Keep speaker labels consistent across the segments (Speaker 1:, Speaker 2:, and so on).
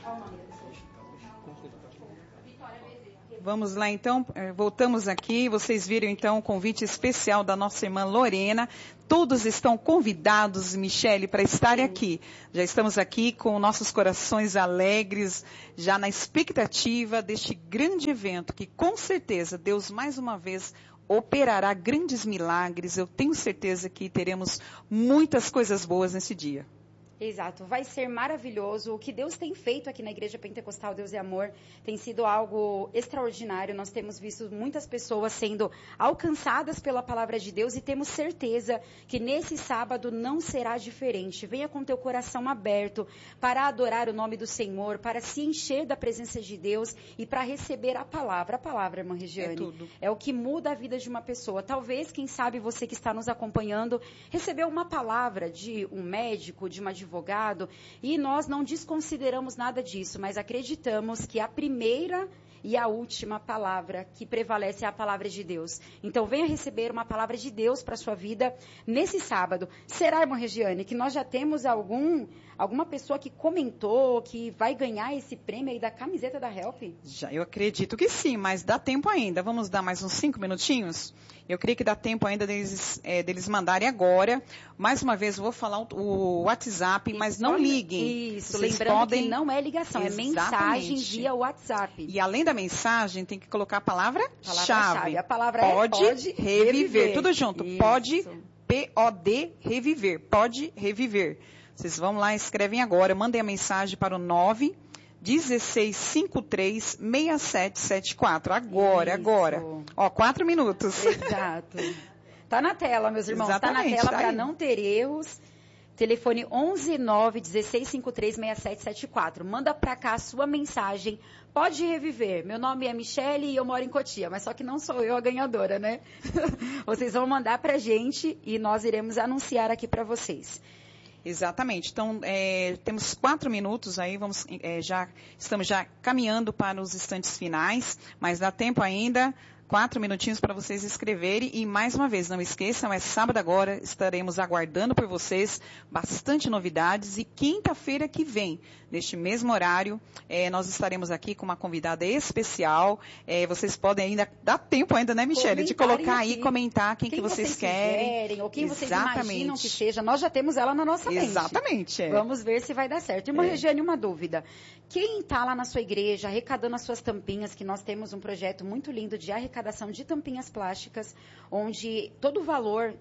Speaker 1: Vamos lá, então, voltamos aqui. Vocês viram, então, o convite especial da nossa irmã Lorena. Todos estão convidados, Michele, para estarem aqui. Já estamos aqui com nossos corações alegres, já na expectativa deste grande evento, que com certeza Deus, mais uma vez, operará grandes milagres. Eu tenho certeza que teremos muitas coisas boas nesse dia.
Speaker 2: Exato, vai ser maravilhoso. O que Deus tem feito aqui na Igreja Pentecostal Deus e Amor tem sido algo extraordinário. Nós temos visto muitas pessoas sendo alcançadas pela palavra de Deus e temos certeza que nesse sábado não será diferente. Venha com teu coração aberto para adorar o nome do Senhor, para se encher da presença de Deus e para receber a palavra. A palavra, irmã Regiane,
Speaker 1: é tudo.
Speaker 2: É o que muda a vida de uma pessoa. Talvez, quem sabe, você que está nos acompanhando, recebeu uma palavra de um médico, de uma advogado, e nós não desconsideramos nada disso, mas acreditamos que a primeira e a última palavra que prevalece é a palavra de Deus. Então, venha receber uma palavra de Deus para a sua vida nesse sábado. Será, irmã Regiane, que nós já temos alguma pessoa que comentou que vai ganhar esse prêmio aí da camiseta da Help?
Speaker 1: Já, eu acredito que sim, mas dá tempo ainda. Vamos dar mais uns 5 minutinhos? Eu creio que dá tempo ainda deles mandarem agora. Mais uma vez, eu vou falar o WhatsApp, mas não liguem.
Speaker 2: Isso, lembrando que não é ligação,
Speaker 1: Exatamente.
Speaker 2: É mensagem via WhatsApp.
Speaker 1: E além da mensagem, tem que colocar a palavra-chave.
Speaker 2: A palavra
Speaker 1: pode reviver. Tudo junto.
Speaker 2: Isso.
Speaker 1: Pode, P-O-D, reviver. Pode reviver. Vocês vão lá, escrevem agora, mandem a mensagem para o 9-1653-6774. Agora. Ó, 4 minutos.
Speaker 2: Exato. Tá na tela, meus irmãos.
Speaker 1: Exatamente,
Speaker 2: tá na tela para não ter erros. Telefone 119-1653-6774. Manda para cá a sua mensagem. Pode reviver. Meu nome é Michele e eu moro em Cotia, mas só que não sou eu a ganhadora, né? Vocês vão mandar pra gente e nós iremos anunciar aqui para vocês.
Speaker 1: Exatamente. Então, temos 4 minutos aí, estamos já caminhando para os instantes finais, mas dá tempo ainda. 4 minutinhos para vocês escreverem e mais uma vez, não esqueçam, é sábado agora, estaremos aguardando por vocês bastante novidades e quinta-feira que vem, neste mesmo horário, nós estaremos aqui com uma convidada especial. Vocês podem ainda, dá tempo ainda, né, Michele, de colocar aí, comentar quem que vocês querem.
Speaker 2: Ou quem vocês imaginam que seja. Nós já temos ela na nossa mente.
Speaker 1: Exatamente.
Speaker 2: Vamos ver se vai dar certo. Irmã Regiane, uma dúvida. Quem está lá na sua igreja arrecadando as suas tampinhas, que nós temos um projeto muito lindo de arrecadação de tampinhas plásticas, onde todo o valor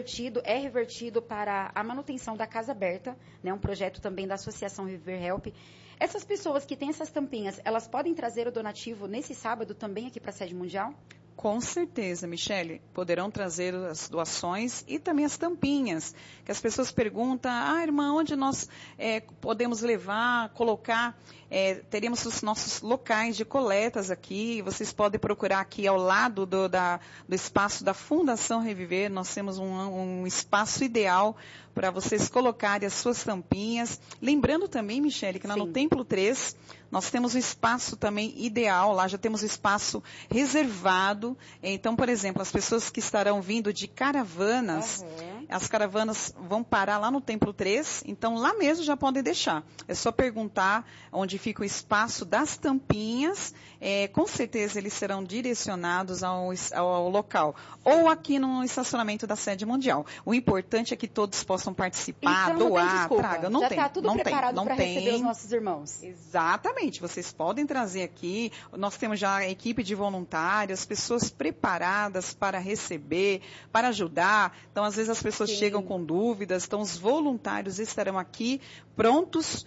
Speaker 2: é revertido para a manutenção da Casa Aberta, né, um projeto também da Associação River Help. Essas pessoas que têm essas tampinhas, elas podem trazer o donativo nesse sábado também aqui para a sede mundial?
Speaker 1: Com certeza, Michele, poderão trazer as doações e também as tampinhas, que as pessoas perguntam, irmã, onde nós podemos levar, colocar, teríamos os nossos locais de coletas aqui, vocês podem procurar aqui ao lado do espaço da Fundação Reviver, nós temos um espaço ideal para vocês colocarem as suas tampinhas. Lembrando também, Michele, que lá no Templo 3, nós temos um espaço também ideal, lá já temos um espaço reservado. Então, por exemplo, as pessoas que estarão vindo de caravanas, as caravanas vão parar lá no Templo 3, então lá mesmo já podem deixar. É só perguntar onde fica o espaço das tampinhas, com certeza eles serão direcionados ao local. Ou aqui no estacionamento da sede mundial. O importante é que todos possam participar,
Speaker 2: então,
Speaker 1: doar, traga.
Speaker 2: Já está tudo preparado para receber os nossos irmãos.
Speaker 1: Exatamente. Vocês podem trazer aqui. Nós temos já a equipe de voluntários, pessoas preparadas para receber, para ajudar. Então, às vezes as pessoas chegam com dúvidas. Então, os voluntários estarão aqui prontos,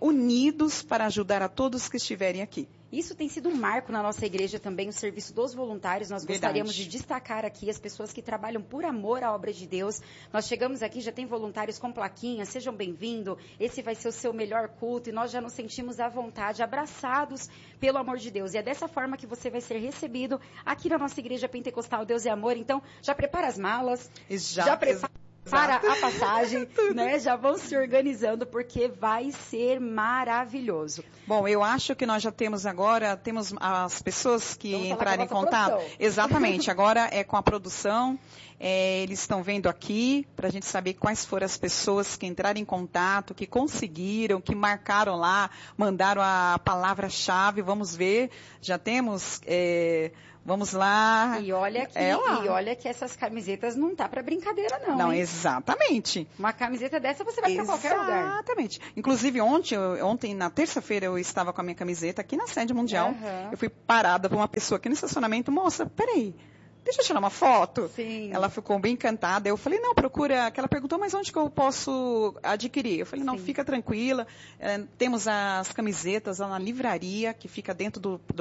Speaker 1: unidos para ajudar a todos que estiverem aqui.
Speaker 2: Isso tem sido um marco na nossa igreja também, o serviço dos voluntários. Nós gostaríamos de destacar aqui as pessoas que trabalham por amor à obra de Deus. Nós chegamos aqui, já tem voluntários com plaquinhas, sejam bem-vindos, esse vai ser o seu melhor culto, e nós já nos sentimos à vontade, abraçados pelo amor de Deus. E é dessa forma que você vai ser recebido aqui na nossa igreja pentecostal Deus e Amor. Então, já prepara as malas, já prepara para a passagem, né? Já vão se organizando porque vai ser maravilhoso.
Speaker 1: Bom, eu acho que nós já temos agora, temos as pessoas que entrarem em contato.
Speaker 2: Produção.
Speaker 1: Exatamente, agora é com a produção. Eles estão vendo aqui para a gente saber quais foram as pessoas que entraram em contato, que conseguiram, que marcaram lá, mandaram a palavra-chave. Vamos ver, já temos. Vamos lá.
Speaker 2: E olha que essas camisetas não tá para brincadeira, não.
Speaker 1: Não,
Speaker 2: hein?
Speaker 1: Exatamente.
Speaker 2: Uma camiseta dessa você vai para qualquer lugar.
Speaker 1: Exatamente. Inclusive, ontem, na terça-feira, eu estava com a minha camiseta aqui na sede mundial.
Speaker 2: Uhum.
Speaker 1: Eu fui parada por uma pessoa aqui no estacionamento. Moça, peraí. Deixa eu tirar uma foto.
Speaker 2: Sim.
Speaker 1: Ela ficou bem encantada. Eu falei, não, procura. Que ela perguntou, mas onde que eu posso adquirir? Eu falei, não,
Speaker 2: Sim.
Speaker 1: fica tranquila. Temos as camisetas lá na livraria, que fica dentro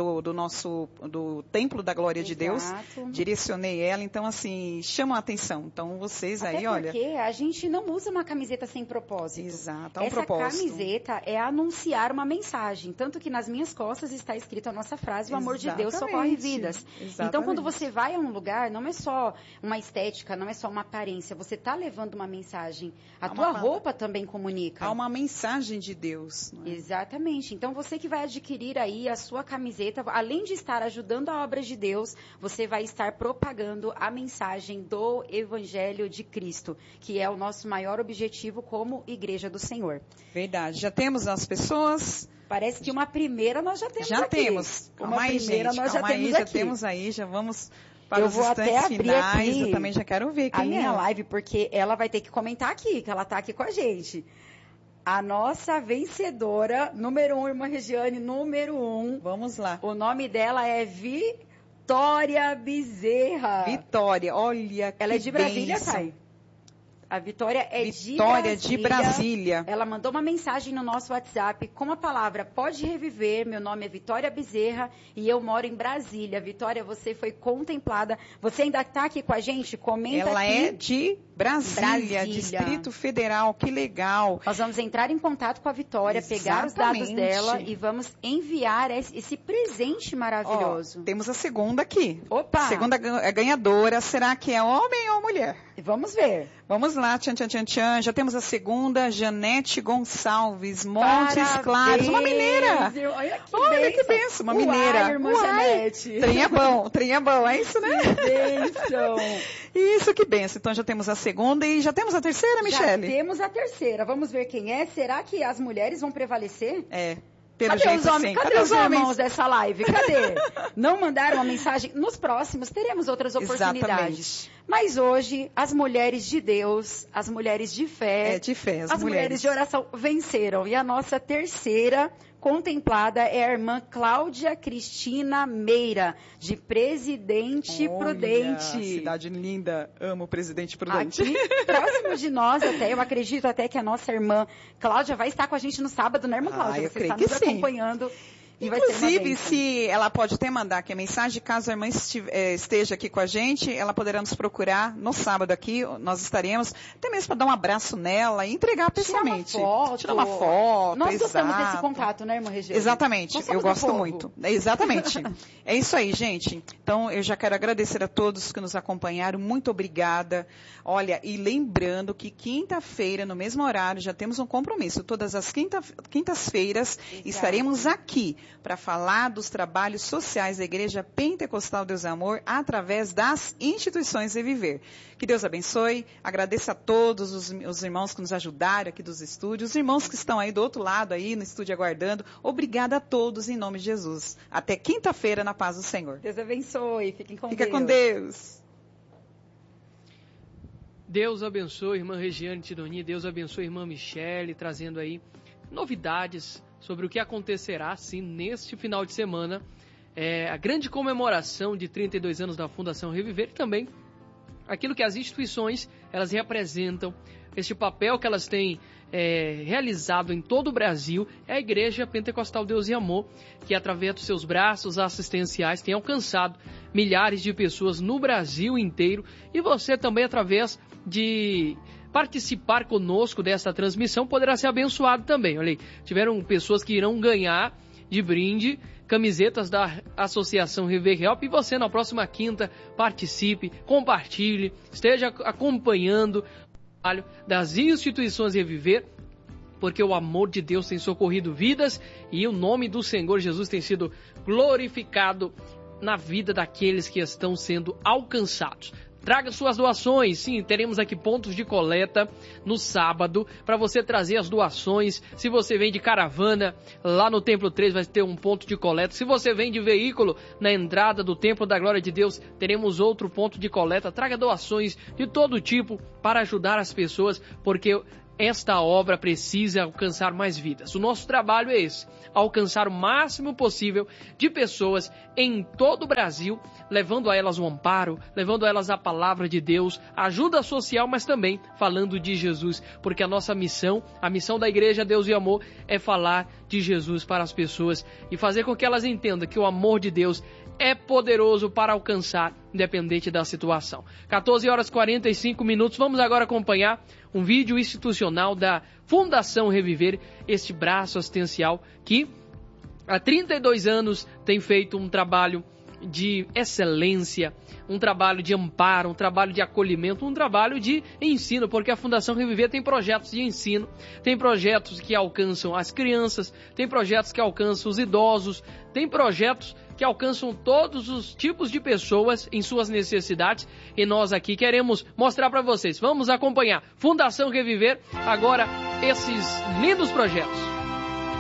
Speaker 1: do Templo da Glória de Deus. Direcionei ela, então, assim, chama a atenção. Então, vocês aí, olha.
Speaker 2: Porque a gente não usa uma camiseta sem propósito.
Speaker 1: Exato, é um
Speaker 2: Essa
Speaker 1: propósito.
Speaker 2: camiseta é anunciar uma mensagem. Tanto que nas minhas costas está escrita a nossa frase, o amor de Deus socorre vidas.
Speaker 1: Exatamente.
Speaker 2: Então, quando você vai a um lugar, não é só uma estética, não é só uma aparência, você está levando uma mensagem. A tua roupa também comunica.
Speaker 1: Há uma mensagem de Deus. Não é?
Speaker 2: Exatamente. Então, você que vai adquirir aí a sua camiseta, além de estar ajudando a obra de Deus, você vai estar propagando a mensagem do Evangelho de Cristo, que é o nosso maior objetivo como Igreja do Senhor.
Speaker 1: Verdade. Já temos as pessoas...
Speaker 2: Parece que uma primeira nós já temos
Speaker 1: já
Speaker 2: aqui.
Speaker 1: Temos.
Speaker 2: Uma primeira nós já temos aqui.
Speaker 1: Já temos aí, já vamos... Para
Speaker 2: eu
Speaker 1: os
Speaker 2: vou até abrir
Speaker 1: finais,
Speaker 2: aqui
Speaker 1: eu também já quero ver quem
Speaker 2: a minha
Speaker 1: é.
Speaker 2: live, porque ela vai ter que comentar aqui, que ela está aqui com a gente. A nossa vencedora, número 1, irmã Regiane, número 1.
Speaker 1: Vamos lá.
Speaker 2: O nome dela é Vitória Bezerra.
Speaker 1: Vitória, olha que
Speaker 2: ela é de Brasília,
Speaker 1: bênção.
Speaker 2: Thay? A Vitória é
Speaker 1: Vitória de Brasília.
Speaker 2: Ela mandou uma mensagem no nosso WhatsApp com a palavra pode reviver. Meu nome é Vitória Bezerra e eu moro em Brasília. Vitória, você foi contemplada. Você ainda está aqui com a gente? Comenta
Speaker 1: ela
Speaker 2: aqui.
Speaker 1: Ela é de Brasília, Distrito Federal. Que legal.
Speaker 2: Nós vamos entrar em contato com a Vitória,
Speaker 1: Exatamente.
Speaker 2: Pegar os dados dela e vamos enviar esse presente maravilhoso.
Speaker 1: Temos a segunda aqui.
Speaker 2: Opa!
Speaker 1: Segunda ganhadora. Será que é homem ou mulher?
Speaker 2: Vamos ver.
Speaker 1: Vamos lá, tchan, tchan, tchan, tchan. Já temos a segunda, Janete Gonçalves, Montes
Speaker 2: Parabéns,
Speaker 1: Claros, uma mineira.
Speaker 2: Olha que
Speaker 1: benção, uma mineira.
Speaker 2: Irmã Janete.
Speaker 1: Trem é bom, é isso, né?
Speaker 2: Que benção.
Speaker 1: Isso, que benção. Então já temos a segunda e já temos a terceira, Michele?
Speaker 2: Já temos a terceira. Vamos ver quem é. Será que as mulheres vão prevalecer?
Speaker 1: Cadê os homens?
Speaker 2: Cadê os irmãos dessa live? Cadê? Não mandaram uma mensagem? Nos próximos teremos outras oportunidades.
Speaker 1: Exatamente.
Speaker 2: Mas hoje, as mulheres de Deus, as mulheres de fé,
Speaker 1: as
Speaker 2: mulheres de oração venceram. E a nossa terceira contemplada é a irmã Cláudia Cristina Meira, de Presidente Prudente.
Speaker 1: Cidade linda, amo Presidente Prudente.
Speaker 2: Aqui, próximo de nós até, eu acredito até que a nossa irmã Cláudia vai estar com a gente no sábado, né, irmã Cláudia? Você está nos acompanhando.
Speaker 1: Inclusive, se ela pode até mandar aqui a mensagem, caso a irmã esteja aqui com a gente, ela poderá nos procurar no sábado aqui, nós estaremos, até mesmo para dar um abraço nela e entregar pessoalmente. Tirar uma foto.
Speaker 2: Nós gostamos desse contato, né, irmã Regina?
Speaker 1: Exatamente, eu gosto muito. Exatamente. É isso aí, gente. Então, eu já quero agradecer a todos que nos acompanharam, muito obrigada. Olha, e lembrando que quinta-feira, no mesmo horário, já temos um compromisso. Todas as quintas-feiras estaremos aqui para falar dos trabalhos sociais da Igreja Pentecostal Deus e Amor através das instituições Reviver. Que Deus abençoe, agradeço a todos os irmãos que nos ajudaram aqui dos estúdios, os irmãos que estão aí do outro lado, aí no estúdio aguardando. Obrigada a todos em nome de Jesus. Até quinta-feira na paz do Senhor.
Speaker 2: Deus abençoe, fiquem com Deus.
Speaker 1: Fica com Deus.
Speaker 3: Deus abençoe, irmã Regiane Tidoni, Deus abençoe, irmã Michele, trazendo aí novidades sobre o que acontecerá, sim, neste final de semana, a grande comemoração de 32 anos da Fundação Reviver e também aquilo que as instituições, elas representam, este papel que elas têm realizado em todo o Brasil, é a Igreja Pentecostal Deus e Amor, que através dos seus braços assistenciais tem alcançado milhares de pessoas no Brasil inteiro e você também através de participar conosco dessa transmissão poderá ser abençoado também. Olha aí, tiveram pessoas que irão ganhar de brinde camisetas da Associação Reviver Help e você na próxima quinta participe, compartilhe, esteja acompanhando das instituições Reviver, porque o amor de Deus tem socorrido vidas e o nome do Senhor Jesus tem sido glorificado na vida daqueles que estão sendo alcançados. Traga suas doações, sim, teremos aqui pontos de coleta no sábado para você trazer as doações. Se você vem de caravana, lá no Templo 3 vai ter um ponto de coleta. Se você vem de veículo na entrada do Templo da Glória de Deus, teremos outro ponto de coleta. Traga doações de todo tipo para ajudar as pessoas, porque esta obra precisa alcançar mais vidas. O nosso trabalho é esse, alcançar o máximo possível de pessoas em todo o Brasil, levando a elas o amparo, levando a elas a palavra de Deus, ajuda social, mas também falando de Jesus, porque a nossa missão, a missão da Igreja Deus e Amor, é falar de Jesus para as pessoas e fazer com que elas entendam que o amor de Deus é poderoso para alcançar, independente da situação. 14h45, vamos agora acompanhar um vídeo institucional da Fundação Reviver, este braço assistencial que há 32 anos tem feito um trabalho de excelência, um trabalho de amparo, um trabalho de acolhimento, um trabalho de ensino, porque a Fundação Reviver tem projetos de ensino, tem projetos que alcançam as crianças, tem projetos que alcançam os idosos, tem projetos que alcançam todos os tipos de pessoas em suas necessidades, e nós aqui queremos mostrar para vocês. Vamos acompanhar Fundação Reviver agora esses lindos projetos.